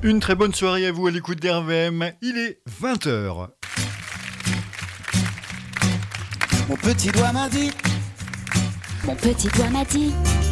Une très bonne soirée à vous à l'écoute d'RVM. Il est 20h. Mon petit doigt m'a dit. Mon petit doigt m'a dit.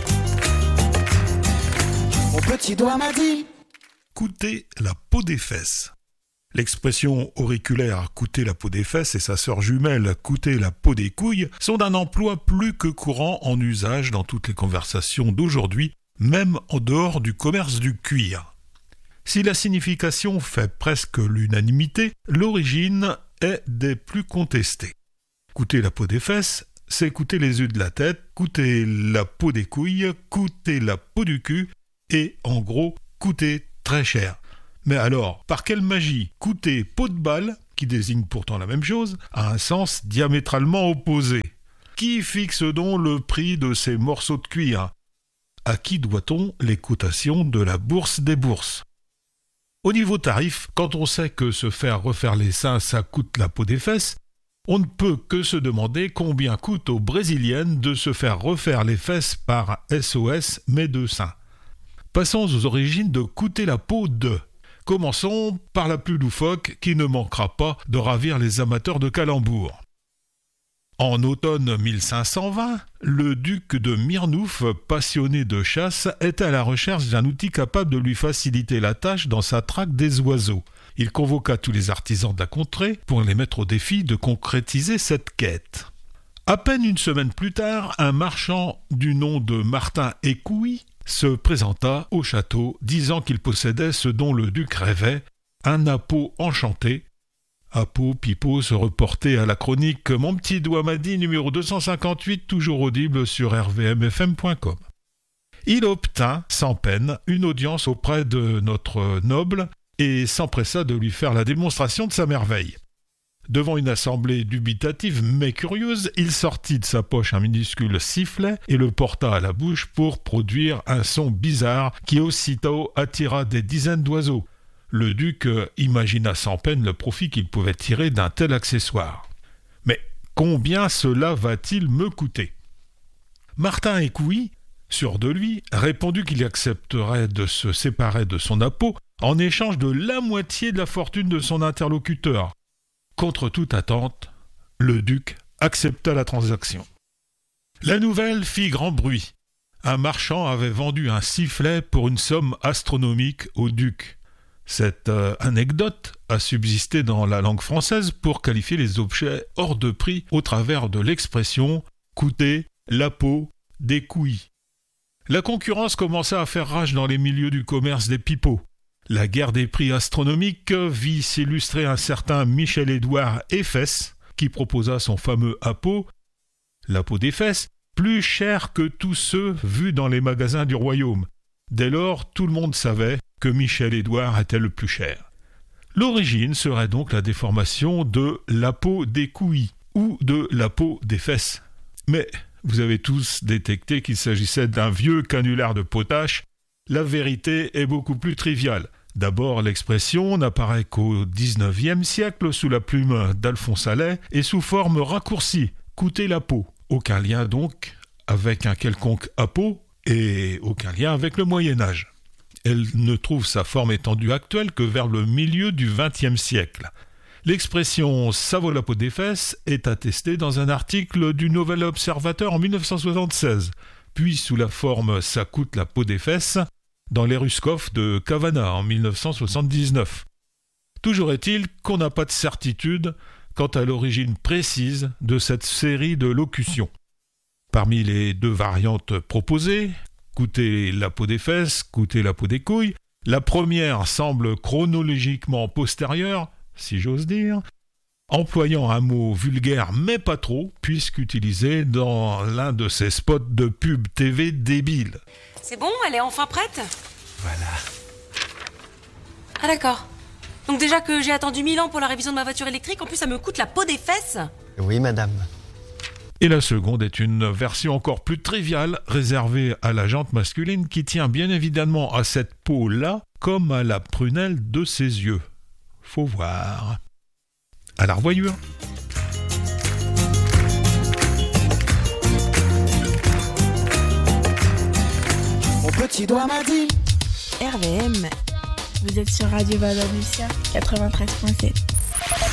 Mon petit doigt m'a dit. Coûter la peau des fesses. L'expression auriculaire « coûter la peau des fesses » et sa sœur jumelle « coûter la peau des couilles » sont d'un emploi plus que courant en usage dans toutes les conversations d'aujourd'hui, même en dehors du commerce du cuir. Si la signification fait presque l'unanimité, l'origine est des plus contestées. Coûter la peau des fesses, c'est coûter les yeux de la tête, coûter la peau des couilles, coûter la peau du cul et, en gros, coûter très cher. Mais alors, par quelle magie coûter peau de balle, qui désigne pourtant la même chose, a un sens diamétralement opposé? Qui fixe donc le prix de ces morceaux de cuir? À qui doit-on les cotations de la bourse des bourses? Au niveau tarif, quand on sait que se faire refaire les seins, ça coûte la peau des fesses, on ne peut que se demander combien coûte aux Brésiliennes de se faire refaire les fesses par SOS Médecins. Passons aux origines de coûter la peau de. Commençons par la plus loufoque qui ne manquera pas de ravir les amateurs de calembours. En automne 1520, le duc de Myrnouf, passionné de chasse, était à la recherche d'un outil capable de lui faciliter la tâche dans sa traque des oiseaux. Il convoqua tous les artisans de la contrée pour les mettre au défi de concrétiser cette quête. À peine une semaine plus tard, un marchand du nom de Martin Écouis se présenta au château, disant qu'il possédait ce dont le duc rêvait, un appeau enchanté. Apo Pipo se reportait à la chronique Mon petit doigt m'a dit numéro 258, toujours audible sur rvmfm.com. Il obtint, sans peine, une audience auprès de notre noble et s'empressa de lui faire la démonstration de sa merveille. Devant une assemblée dubitative mais curieuse, il sortit de sa poche un minuscule sifflet et le porta à la bouche pour produire un son bizarre qui aussitôt attira des dizaines d'oiseaux. Le duc imagina sans peine le profit qu'il pouvait tirer d'un tel accessoire. Mais combien cela va-t-il me coûter? Martin Écouis, sûr de lui, répondit qu'il accepterait de se séparer de son appeau en échange de la moitié de la fortune de son interlocuteur. Contre toute attente, le duc accepta la transaction. La nouvelle fit grand bruit. Un marchand avait vendu un sifflet pour une somme astronomique au duc. Cette anecdote a subsisté dans la langue française pour qualifier les objets hors de prix au travers de l'expression « coûter la peau des couilles ». La concurrence commença à faire rage dans les milieux du commerce des pipeaux. La guerre des prix astronomiques vit s'illustrer un certain Michel-Édouard Effès, qui proposa son fameux appeau, la peau des fesses, plus cher que tous ceux vus dans les magasins du royaume. Dès lors, tout le monde savait que Michel-Édouard était le plus cher. L'origine serait donc la déformation de la peau des couilles ou de la peau des fesses. Mais vous avez tous détecté qu'il s'agissait d'un vieux canular de potache. La vérité est beaucoup plus triviale. D'abord, l'expression n'apparaît qu'au XIXe siècle sous la plume d'Alphonse Allais et sous forme raccourcie, coûter la peau. Aucun lien donc avec un quelconque appeau et aucun lien avec le Moyen-Âge. Elle ne trouve sa forme étendue actuelle que vers le milieu du XXe siècle. L'expression « ça vaut la peau des fesses » est attestée dans un article du Nouvel Observateur en 1976, puis sous la forme « ça coûte la peau des fesses » dans l'Eruscoff de Cavana en 1979. Toujours est-il qu'on n'a pas de certitude quant à l'origine précise de cette série de locutions. Parmi les deux variantes proposées, coûter la peau des fesses, coûter la peau des couilles, la première semble chronologiquement postérieure, si j'ose dire, employant un mot vulgaire mais pas trop, puisqu'utilisé dans l'un de ces spots de pub TV débiles. C'est bon, elle est enfin prête? Voilà. Ah d'accord. Donc déjà que j'ai attendu 1000 ans pour la révision de ma voiture électrique, en plus ça me coûte la peau des fesses? Oui, madame. Et la seconde est une version encore plus triviale, réservée à la jante masculine qui tient bien évidemment à cette peau-là comme à la prunelle de ses yeux. Faut voir. À la revoyure. Mon petit doigt m'a dit. RVM, Vous êtes sur Radio Valence 93.7.